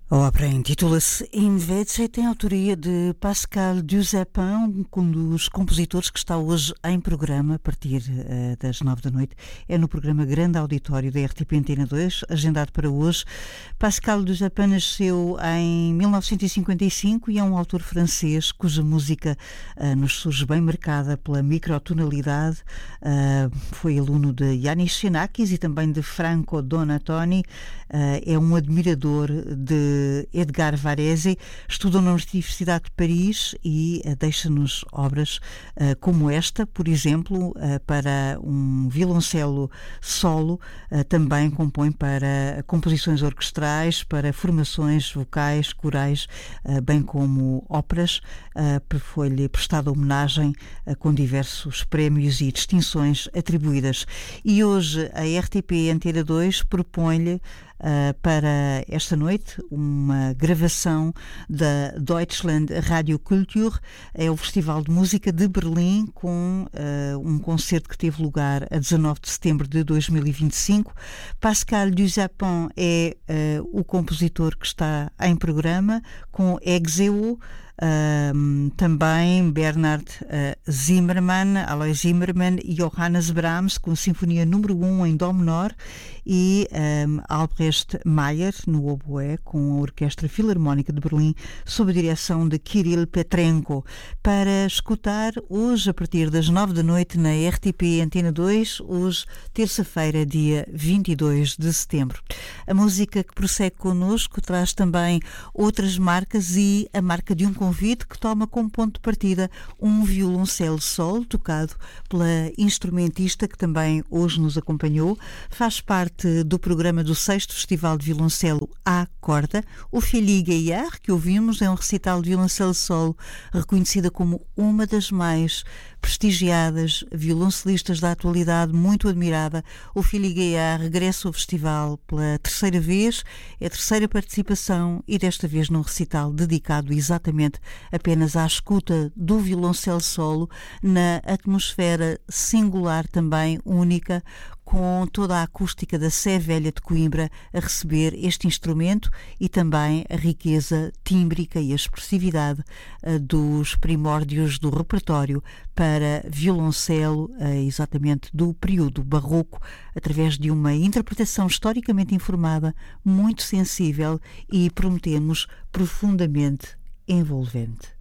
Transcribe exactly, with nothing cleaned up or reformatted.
A ópera intitula-se Invece e tem autoria de Pascal Duzapin, um dos compositores que está hoje em programa a partir uh, das nove da noite. É no programa Grande Auditório da R T P Antena dois, agendado para hoje. Pascal Duzapin nasceu em mil novecentos e cinquenta e cinco e é um autor francês cuja música uh, nos surge bem marcada pela microtonalidade. Uh, foi aluno de Yanis Xenakis e também de Franco Donatoni. Uh, é um admirador de Edgar Varese, estudou na Universidade de Paris e uh, deixa-nos obras uh, como esta, por exemplo, uh, para um violoncelo solo, uh, também compõe para composições orquestrais, para formações vocais, corais, uh, bem como óperas. Uh, foi-lhe prestada homenagem uh, com diversos prémios e distinções atribuídas. E hoje a R T P Antena dois propõe-lhe Uh, para esta noite uma gravação da Deutschland Radio Kultur. É o Festival de Música de Berlim, com uh, um concerto que teve lugar a dezanove de setembro de dois mil e vinte e cinco. Pascal Duzapin é uh, o compositor que está em programa, com Exeo, Uh, também Bernard uh, Zimmermann, Alois Zimmermann e Johannes Brahms, com a Sinfonia número um em Dó menor, e um, Albrecht Meyer no oboé, com a Orquestra Filarmónica de Berlim, sob a direção de Kirill Petrenko. Para escutar hoje, a partir das nove da noite, na R T P Antena dois, hoje, terça-feira, dia vinte e dois de setembro. A música que prossegue connosco traz também outras marcas e a marca de um convite que toma como ponto de partida um violoncelo solo, tocado pela instrumentista que também hoje nos acompanhou. Faz parte do programa do sexto Festival de Violoncelo à Corda. Ophélie Gaillard, que ouvimos, é um recital de violoncelo solo, reconhecida como uma das mais prestigiadas violoncelistas da atualidade, muito admirada. Ophélie Gaillard regressa ao festival pela terceira vez, é a terceira participação e desta vez num recital dedicado exatamente apenas à escuta do violoncelo solo, na atmosfera singular também, única, com toda a acústica da Sé Velha de Coimbra a receber este instrumento e também a riqueza tímbrica e a expressividade uh, dos primórdios do repertório para violoncelo, uh, exatamente do período barroco, através de uma interpretação historicamente informada, muito sensível e, prometemos, profundamente envolvente.